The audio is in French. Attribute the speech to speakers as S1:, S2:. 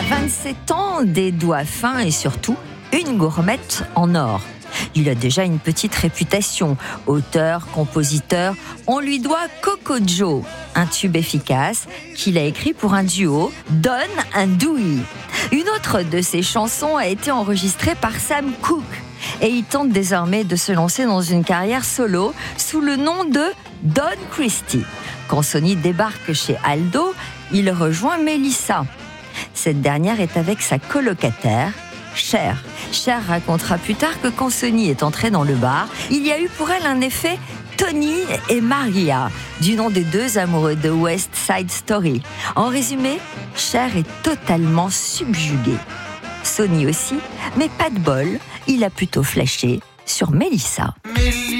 S1: À 27 ans, des doigts fins et surtout une gourmette en or. Il a déjà une petite réputation. Auteur, compositeur, on lui doit Coco Joe, un tube efficace qu'il a écrit pour un duo, Don and Dewey. Une autre de ses chansons a été enregistrée par Sam Cooke et il tente désormais de se lancer dans une carrière solo sous le nom de Don Christie. Quand Sonny débarque chez Aldo, il rejoint Melissa. Cette dernière est avec sa colocataire, Cher. Cher racontera plus tard que quand Sonny est entré dans le bar, il y a eu pour elle un effet Tony et Maria, du nom des deux amoureux de West Side Story. En résumé, Cher est totalement subjugué. Sonny aussi, mais pas de bol, il a plutôt flashé sur Melissa.